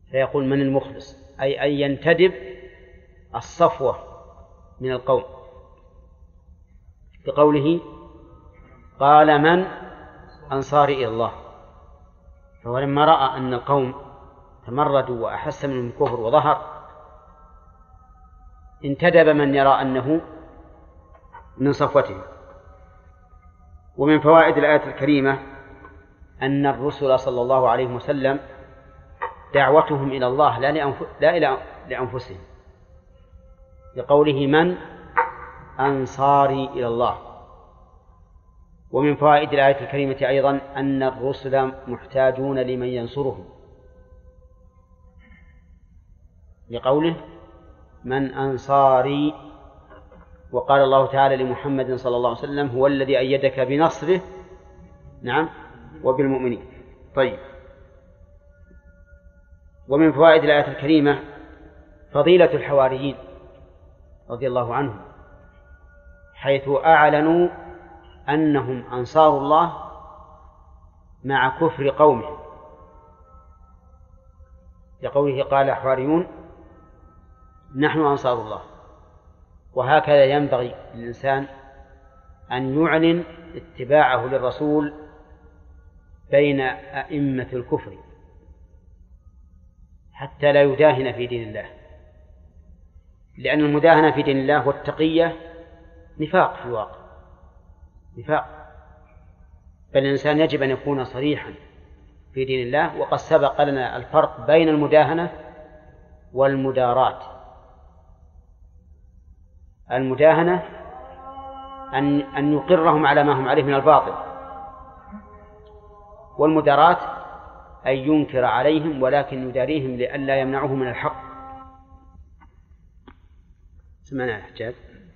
فيقول من المخلص، أي أن ينتدب الصفوة من القوم، بقوله قال من أنصاري إلى الله. فهو لما رأى أن القوم تمردوا وأحس منهم الكفر وظهر، انتدب من يرى أنه من صفوته. ومن فوائد الآية الكريمة أن الرسل صلى الله عليه وسلم دعوتهم إلى الله لا لأنفسهم، لقوله من أنصاري إلى الله. ومن فوائد الآية الكريمة أيضا أن الرسل محتاجون لمن ينصرهم، لقوله من أنصاري. وقال الله تعالى لمحمد صلى الله عليه وسلم هو الذي أيدك بنصره، نعم، وبالمؤمنين. طيب. ومن فوائد الآية الكريمة فضيلة الحواريين رضي الله عنهم، حيث أعلنوا أنهم أنصار الله مع كفر قومهم، لقوله قال الحواريون نحن أنصار الله. وهكذا ينبغي للإنسان أن يعلن اتباعه للرسول بين أئمة الكفر حتى لا يداهن في دين الله، لأن المداهنة في دين الله والتقية نفاق في الواقع، نفاق. بل الإنسان يجب أن يكون صريحا في دين الله. وقد سبق لنا الفرق بين المداهنة والمداراة. المداهنة أن يقرهم على ما هم عليه من الباطل، والمداراة أن ينكر عليهم ولكن يداريهم لئلا يمنعه من الحق. سمعنا الحجاج.